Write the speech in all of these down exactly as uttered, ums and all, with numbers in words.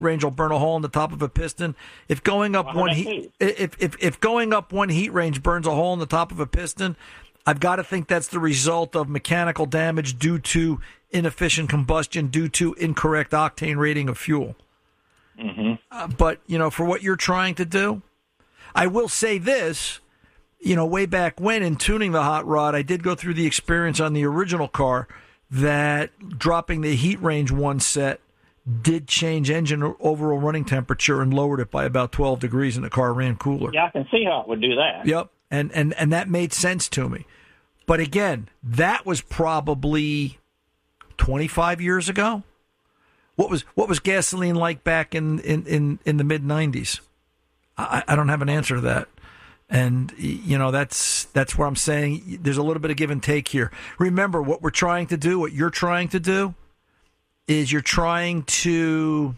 range will burn a hole in the top of a piston. If going up Well, one heat, if, if if going up one heat range burns a hole in the top of a piston, I've got to think that's the result of mechanical damage due to inefficient combustion, due to incorrect octane rating of fuel. Mm-hmm. Uh, but, you know, for what you're trying to do, I will say this, you know, way back when in tuning the hot rod, I did go through the experience on the original car that dropping the heat range one set did change engine overall running temperature and lowered it by about twelve degrees, and the car ran cooler. Yeah, I can see how it would do that. Yep, and, and, and that made sense to me. But again, that was probably twenty-five years ago. What was what was gasoline like back in, in, in, in the mid nineties? I, I don't have an answer to that. And, you know, that's that's where I'm saying there's a little bit of give and take here. Remember, what we're trying to do, what you're trying to do, is you're trying to...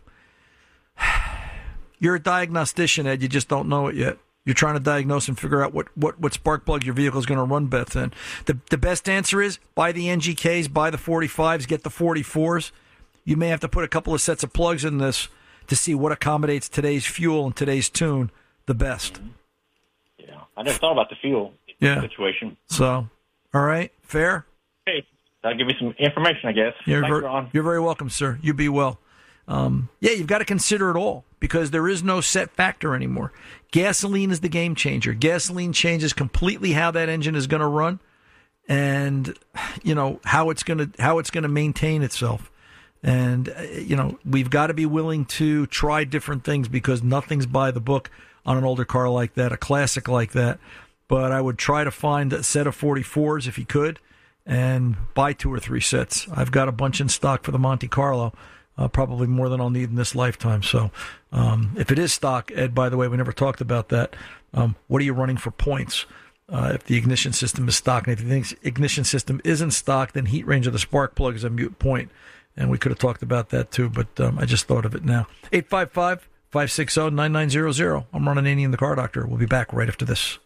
You're a diagnostician, Ed. You just don't know it yet. You're trying to diagnose and figure out what, what, what spark plug your vehicle is going to run best in. The, the best answer is buy the N G Ks, buy the forty-fives, get the forty-fours. You may have to put a couple of sets of plugs in this to see what accommodates today's fuel and today's tune the best. Mm-hmm. Yeah, I never thought about the fuel yeah. situation. So, all right, fair? Hey, that'll give you some information, I guess. You're, Thanks, ver- Ron. you're very welcome, sir. You be well. Um, yeah, you've got to consider it all because there is no set factor anymore. Gasoline is the game changer. Gasoline changes completely how that engine is going to run and, you know, how it's going to how it's going to maintain itself. And, uh, you know, we've got to be willing to try different things because nothing's by the book on an older car like that, a classic like that. But I would try to find a set of forty-fours if you could and buy two or three sets. I've got a bunch in stock for the Monte Carlo, uh, probably more than I'll need in this lifetime. So um, if it is stock, Ed, by the way, we never talked about that. Um, what are you running for points? Uh, if the ignition system is stock, and if you think the ignition system isn't stock, then heat range of the spark plug is a mute point. And we could have talked about that too, but um, I just thought of it now. eight five five, five six zero, nine nine zero zero. I'm Ron Ananian, the Car Doctor. We'll be back right after this.